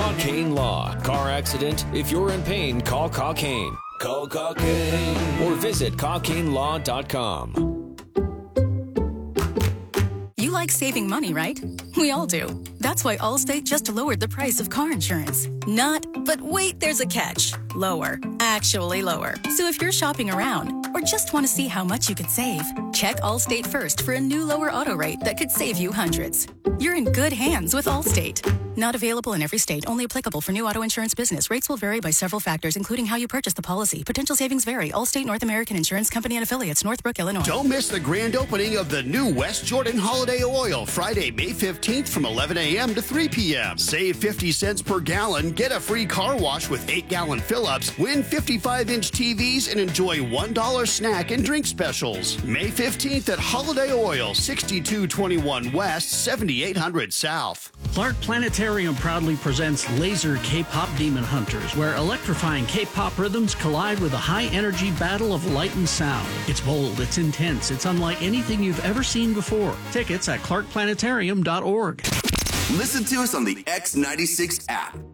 Cockane Law. Car accident? If you're in pain, call Cockane. Call Cockane. Or visit CockaneLaw.com. You like saving money, right? We all do. That's why Allstate just lowered the price of car insurance. Not, but wait, there's a catch. Lower. Actually lower. So if you're shopping around or just want to see how much you could save, check Allstate first for a new lower auto rate that could save you hundreds. You're in good hands with Allstate. Not available in every state. Only applicable for new auto insurance business. Rates will vary by several factors, including how you purchase the policy. Potential savings vary. Allstate North American Insurance Company and Affiliates, Northbrook, Illinois. Don't miss the grand opening of the new West Jordan Holiday Oil, Friday, May 15th from 11 a.m. to 3 p.m. Save 50 cents per gallon, get a free car wash with 8-gallon fill-ups, win 55-inch TVs, and enjoy $1 snack and drink specials. May 15th at Holiday Oil, 6221 West, 7800 South. Clark Planetarium proudly presents Laser K-Pop Demon Hunters, where electrifying K-pop rhythms collide with a high-energy battle of light and sound. It's bold, it's intense, it's unlike anything you've ever seen before. Tickets at clarkplanetarium.org. Listen to us on the X96 app.